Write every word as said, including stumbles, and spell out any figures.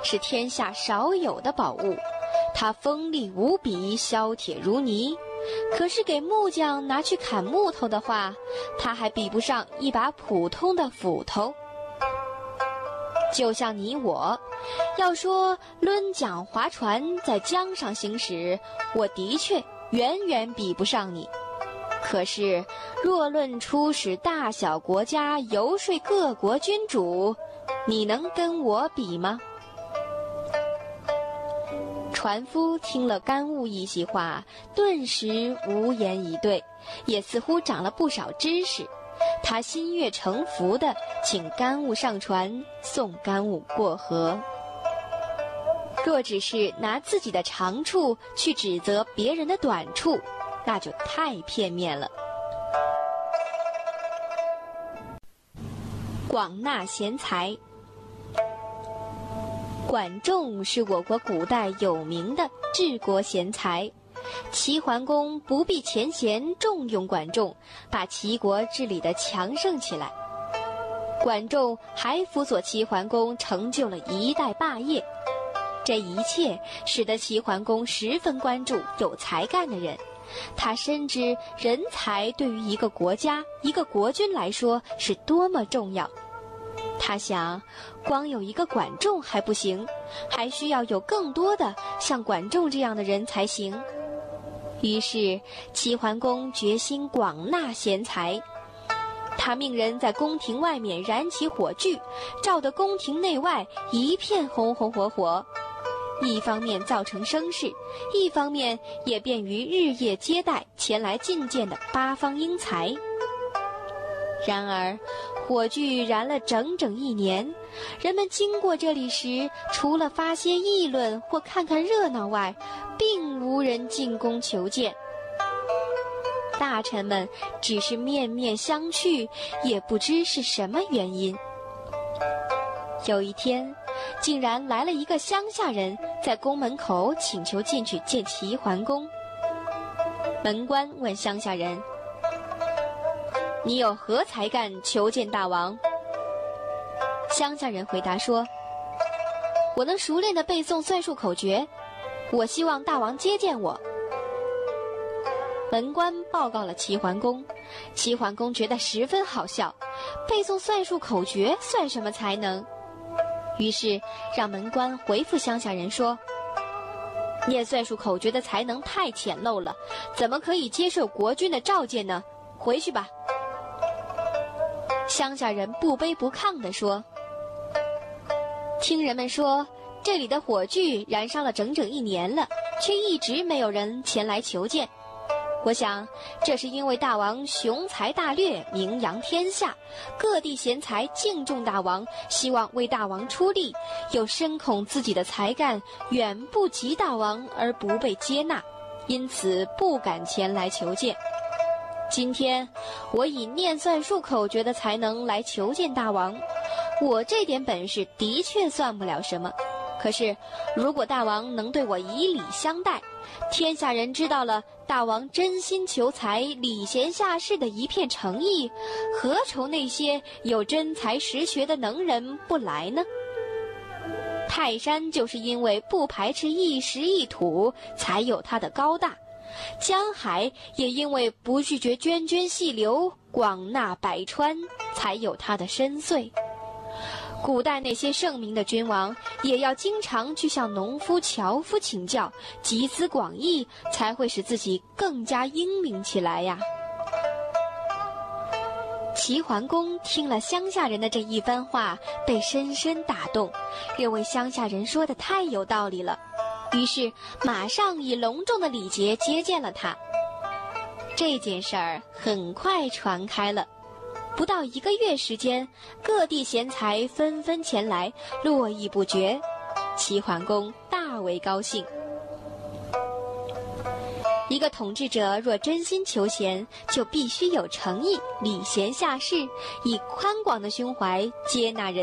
是天下少有的宝物，它锋利无比，削铁如泥。可是给木匠拿去砍木头的话，它还比不上一把普通的斧头。就像你我，要说抡桨划船在江上行驶，我的确远远比不上你。可是若论出使大小国家，游说各国君主，你能跟我比吗？船夫听了干物一席话，顿时无言以对，也似乎长了不少知识。他心悦诚服地请干物上船，送干物过河。若只是拿自己的长处去指责别人的短处，那就太片面了。广纳贤才。管仲是我国古代有名的治国贤才，齐桓公不避前嫌，重用管仲，把齐国治理得强盛起来。管仲还辅佐齐桓公成就了一代霸业，这一切使得齐桓公十分关注有才干的人。他深知人才对于一个国家、一个国君来说是多么重要。他想，光有一个管仲还不行，还需要有更多的像管仲这样的人才行。于是齐桓公决心广纳贤才，他命人在宫廷外面燃起火炬，照得宫廷内外一片红红火火，一方面造成声势，一方面也便于日夜接待前来觐见的八方英才。然而火炬燃了整整一年，人们经过这里时，除了发些议论或看看热闹外，并无人进宫求见。大臣们只是面面相觑，也不知是什么原因。有一天，竟然来了一个乡下人，在宫门口请求进去见齐桓公。门官问乡下人：“你有何才干求见大王？”乡下人回答说：“我能熟练地背诵算术口诀，我希望大王接见我。”门官报告了齐桓公，齐桓公觉得十分好笑，背诵算术口诀算什么才能？于是让门官回复乡下人说：“念算术口诀的才能太浅陋了，怎么可以接受国君的召见呢？回去吧。”乡下人不卑不亢地说：“听人们说，这里的火炬燃烧了整整一年了，却一直没有人前来求见。我想，这是因为大王雄才大略，名扬天下，各地贤才敬重大王，希望为大王出力，又深恐自己的才干远不及大王而不被接纳，因此不敢前来求见。今天我以念算术口诀的才能来求见大王，我这点本事的确算不了什么，可是如果大王能对我以礼相待，天下人知道了大王真心求才、礼贤下士的一片诚意，何愁那些有真才实学的能人不来呢？泰山就是因为不排斥一石一土，才有它的高大；江海也因为不拒绝涓涓细流，广纳百川，才有它的深邃。古代那些圣明的君王，也要经常去向农夫、樵夫请教，集思广益，才会使自己更加英明起来呀。齐桓公听了乡下人的这一番话，被深深打动，认为乡下人说的太有道理了，于是马上以隆重的礼节接见了他。这件事儿很快传开了，不到一个月时间，各地贤才纷纷前来，络绎不绝。齐桓公大为高兴。一个统治者若真心求贤，就必须有诚意，礼贤下士，以宽广的胸怀接纳人。